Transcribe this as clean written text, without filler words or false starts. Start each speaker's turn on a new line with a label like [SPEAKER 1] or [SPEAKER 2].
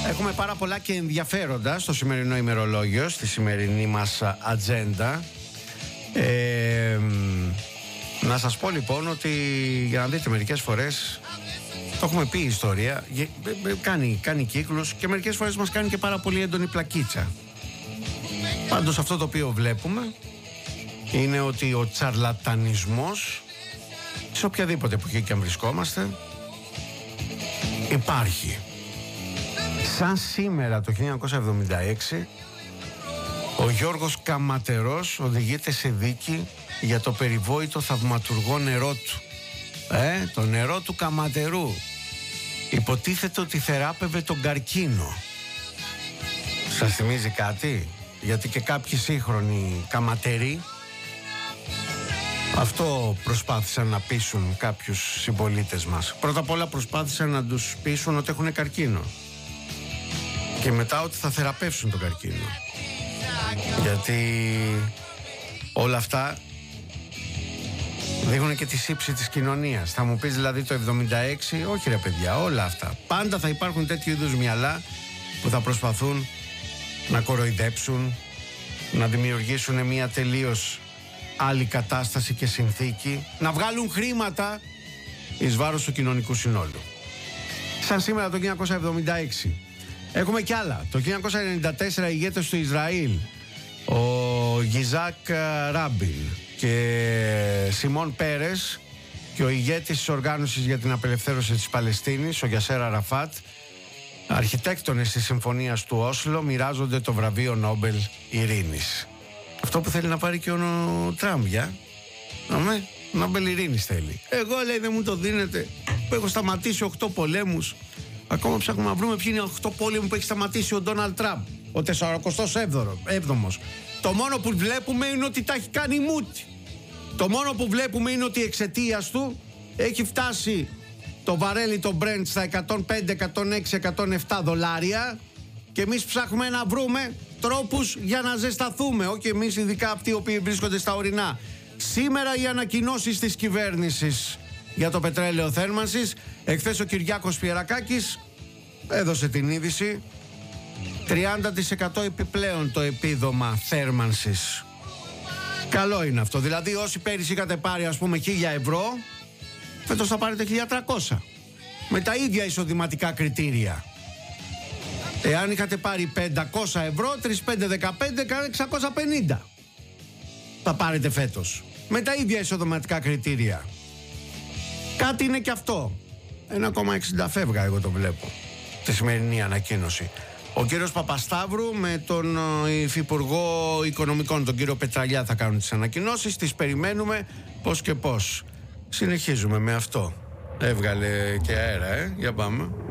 [SPEAKER 1] Έχουμε πάρα πολλά και ενδιαφέροντα στο σημερινό ημερολόγιο, στη σημερινή μας ατζέντα. Να σας πω λοιπόν ότι, για να δείτε, μερικές φορές το έχουμε πει η ιστορία, κάνει κύκλους και μερικές φορές μας κάνει και πάρα πολύ έντονη πλακίτσα. Πάντως αυτό το οποίο βλέπουμε είναι ότι ο τσαρλατανισμός, σε οποιαδήποτε εποχή και αν βρισκόμαστε, υπάρχει. Σαν σήμερα το 1976 ο Γιώργος Καματερός οδηγείται σε δίκη για το περιβόητο θαυματουργό νερό του. Το νερό του Καματερού. Υποτίθεται ότι θεράπευε τον καρκίνο. Σας θυμίζει κάτι? Γιατί και κάποιοι σύγχρονοι καματεροί αυτό προσπάθησαν να πείσουν κάποιους συμπολίτες μας. Πρώτα απ' όλα προσπάθησαν να τους πείσουν ότι έχουν καρκίνο και μετά ότι θα θεραπεύσουν τον καρκίνο. Γιατί όλα αυτά δείχνουν και τη σύψη της κοινωνίας. Θα μου πεις δηλαδή το 76? Όχι ρε παιδιά, όλα αυτά. Πάντα θα υπάρχουν τέτοιου είδους μυαλά που θα προσπαθούν να κοροϊδέψουν, να δημιουργήσουν μια τελείως άλλη κατάσταση και συνθήκη, να βγάλουν χρήματα εις βάρος του κοινωνικού συνόλου. Σαν σήμερα το 1976 έχουμε κι άλλα. Το 1994 οι ηγέτες του Ισραήλ, ο Γιζάκ Ράμπιν και Σιμών Πέρες, και ο ηγέτης της Οργάνωσης για την Απελευθέρωση της Παλαιστίνης, ο Γιασέρ Αραφάτ, αρχιτέκτονες της Συμφωνίας του Όσλο, μοιράζονται το βραβείο Νόμπελ Ειρήνης. Αυτό που θέλει να πάρει και ο Τραμπ, Νόμπελ Ειρήνης θέλει. Εγώ, λέει, δεν μου το δίνετε, που έχω σταματήσει 8 πολέμους. Ακόμα ψάχνουμε να βρούμε ποιοι είναι οι 8 πόλεμοι που έχει σταματήσει ο Ντόναλντ Τραμπ, ο 47ος. Το μόνο που βλέπουμε είναι ότι τα έχει κάνει μούτι. Το μόνο που βλέπουμε είναι ότι εξαιτίας του έχει φτάσει το βαρέλι το Brent στα 105, 106, 107 δολάρια και εμείς ψάχνουμε να βρούμε τρόπους για να ζεσταθούμε. Όχι εμείς, ειδικά αυτοί οι οποίοι βρίσκονται στα ορεινά. Σήμερα οι ανακοινώσεις της κυβέρνησης για το πετρέλαιο θέρμανσης. Εχθές ο Κυριάκος Πιερακάκης έδωσε την είδηση 30% επιπλέον το επίδομα θέρμανσης. Καλό είναι αυτό. Δηλαδή όσοι πέρυσι είχατε πάρει ας πούμε 1.000 ευρώ, φέτος θα πάρετε 1.300 με τα ίδια εισοδηματικά κριτήρια. Εάν είχατε πάρει 500 ευρώ, 3,515 κάνει 650 θα πάρετε φέτος με τα ίδια εισοδηματικά κριτήρια. Κάτι είναι και αυτό. 1,60 φεύγα, εγώ το βλέπω, τη σημερινή ανακοίνωση. Ο κύριος Παπασταύρου με τον υφυπουργό Οικονομικών, τον κύριο Πετραλιά, θα κάνουν τις ανακοινώσεις. Τις περιμένουμε πώς και πώς. Συνεχίζουμε με αυτό. Έβγαλε και αέρα, για πάμε.